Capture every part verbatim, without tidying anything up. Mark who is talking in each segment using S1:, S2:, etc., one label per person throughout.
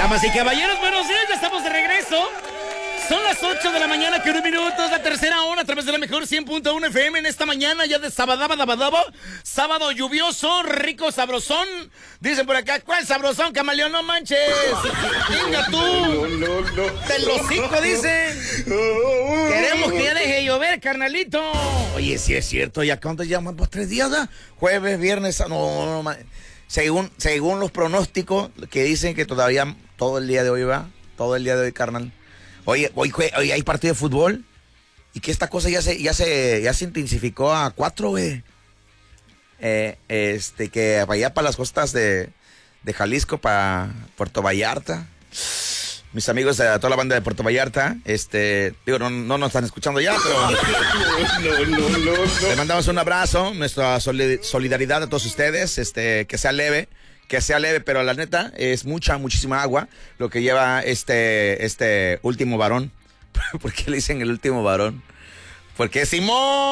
S1: Damas y caballeros, buenos días, ya estamos de regreso. Son las ocho de la mañana, que unos minutos, la tercera hora a través de la mejor cien punto uno F M en esta mañana ya de sabadabadabadabo, sábado lluvioso, rico, sabrosón. Dicen por acá, ¿cuál sabrosón, camaleón? No manches. Venga tú.
S2: No, no, no.
S1: Del hocico, dicen. Queremos que ya deje de llover, carnalito. Oye, sí es cierto, ¿ya cuánto llevamos? Pues tres días, ¿no? Jueves, viernes, no, no, no. Según, según los pronósticos que dicen que todavía todo el día de hoy va, todo el día de hoy, carnal. Oye, hoy, hoy hay partido de fútbol y que esta cosa ya se, ya se, ya se intensificó a cuatro, güey. Eh, este, que allá para las costas de, de Jalisco, para Puerto Vallarta. Mis amigos de toda la banda de Puerto Vallarta, este, digo, no, no nos están escuchando ya, pero
S2: No, no, no, no.
S1: le mandamos un abrazo, nuestra solidaridad a todos ustedes, este, que sea leve. Que sea leve, pero la neta es mucha, muchísima agua lo que lleva este, este último varón. ¿Por qué le dicen el último varón? Porque Simón.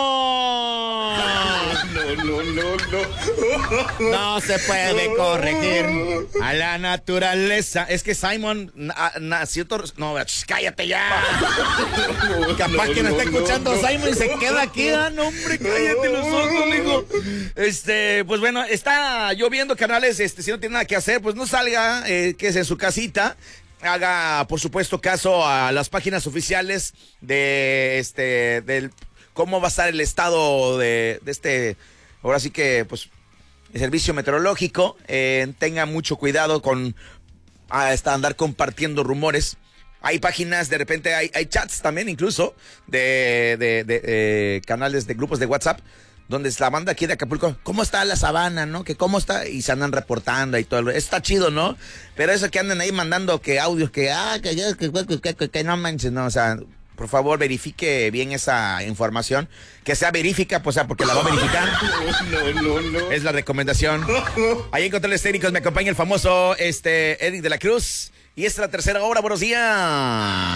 S2: No, no, no, no.
S1: No se puede corregir a la naturaleza. Es que Simon na, nació... Tor... No, cállate ya.
S2: No,
S1: Capaz
S2: no,
S1: que no está
S2: no,
S1: escuchando
S2: no,
S1: Simon y se queda aquí. Ah, no, hombre, cállate los ojos, mijo. Este, pues bueno, está lloviendo, canales. Este, si no tiene nada que hacer, pues no salga, eh, quédese en su casita. Haga, por supuesto, caso a las páginas oficiales de este, del cómo va a estar el estado de, de este, ahora sí que, pues, el servicio meteorológico. Eh, tenga mucho cuidado con hasta andar compartiendo rumores. Hay páginas, de repente hay, hay chats también, incluso, de, de, de eh, canales de grupos de WhatsApp, donde es la banda aquí de Acapulco, ¿cómo está la sabana, no? Que cómo está, y se andan reportando y todo. Está chido, ¿no? Pero eso que andan ahí mandando que audios, que, ah, que, que, que, que, que, que no manches, no, o sea, por favor, verifique bien esa información. Que sea verífica, pues, o sea, porque la va a verificar.
S2: No, no, no.
S1: Es la recomendación. Ahí en controles técnicos me acompaña el famoso, este, Eric de la Cruz. Y esta es la tercera hora, buenos días.